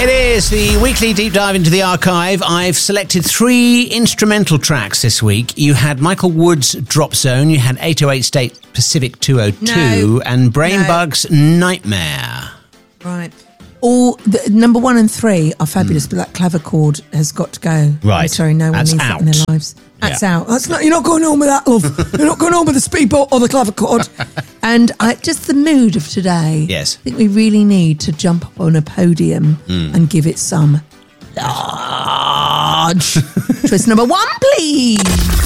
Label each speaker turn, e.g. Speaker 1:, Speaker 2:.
Speaker 1: It is the weekly deep dive into the archive. I've selected 3 instrumental tracks this week. You had Michael Wood's Drop Zone, you had 808 State Pacific 202, and Brainbug's Nightmare.
Speaker 2: Right. All the, number 1 and 3 are fabulous, but that clavichord has got to go.
Speaker 1: Right.
Speaker 2: I'm sorry, no one
Speaker 1: That's
Speaker 2: needs
Speaker 1: out.
Speaker 2: that in their lives. That's
Speaker 1: Yeah.
Speaker 2: out. That's not. You're not going on with that, love. You're not going on with the speedboat or the clavichord. And just the mood of today.
Speaker 1: Yes.
Speaker 2: I think we really need to jump up on a podium and give it some large. Twist number 1, please.